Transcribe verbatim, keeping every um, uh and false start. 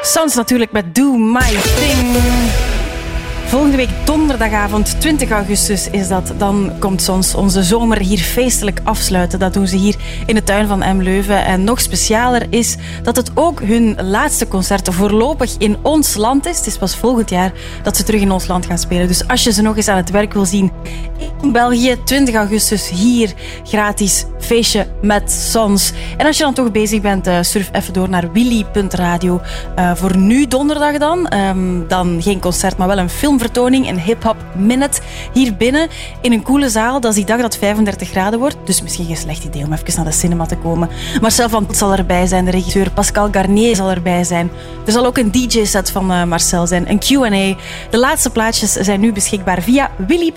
Sons natuurlijk met Do My Thing. Volgende week donderdagavond, twintig augustus is dat. Dan komt Sons onze zomer hier feestelijk afsluiten. Dat doen ze hier in de tuin van M. Leuven. En nog specialer is dat het ook hun laatste concert voorlopig in ons land is. Het is pas volgend jaar dat ze terug in ons land gaan spelen. Dus als je ze nog eens aan het werk wil zien in België, twintig augustus hier gratis feestje met Sons. En als je dan toch bezig bent, surf even door naar willy punt radio. Uh, voor nu donderdag dan. Um, dan geen concert, maar wel een filmvertoning, een hip-hop minute hier binnen in een coole zaal. Dat is die dag dat het vijfendertig graden wordt. Dus misschien geen slecht idee om even naar de cinema te komen. Marcel van Pot zal erbij zijn, de regisseur Pascal Garnier zal erbij zijn. Er zal ook een D J-set van uh, Marcel zijn, een Q en A. De laatste plaatjes zijn nu beschikbaar via willy punt radio.